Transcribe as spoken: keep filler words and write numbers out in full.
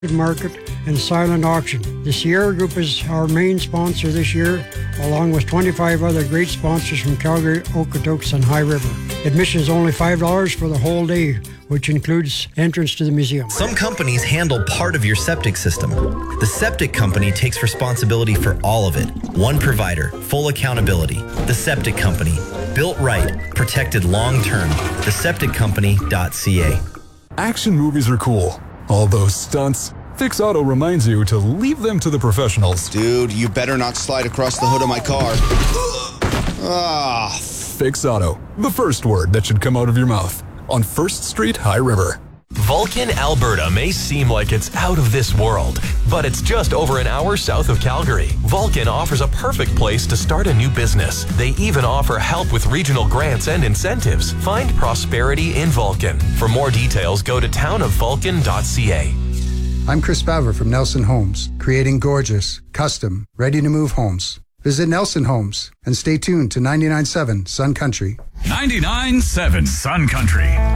Market and silent auction. The Sierra Group is our main sponsor this year, along with twenty-five other great sponsors from Calgary, Okotoks, and High River. Admission is only five dollars for the whole day, which includes entrance to the museum. Some companies handle part of your septic system. The septic company takes responsibility for all of it. One provider, full accountability. The Septic Company. Built right, protected long term. the septic company dot c a. Action movies are cool. All those stunts. Fix Auto reminds you to leave them to the professionals. Dude, you better not slide across the hood of my car. Ah. Fix Auto. The first word that should come out of your mouth. On First Street, High River. Vulcan, Alberta may seem like it's out of this world, but it's just over an hour south of Calgary. Vulcan offers a perfect place to start a new business. They even offer help with regional grants and incentives. Find prosperity in Vulcan. For more details, go to town of vulcan dot c a. I'm Chris Baver from Nelson Homes, creating gorgeous, custom, ready-to-move homes. Visit Nelson Homes and stay tuned to ninety-nine point seven Sun Country. ninety-nine point seven Sun Country.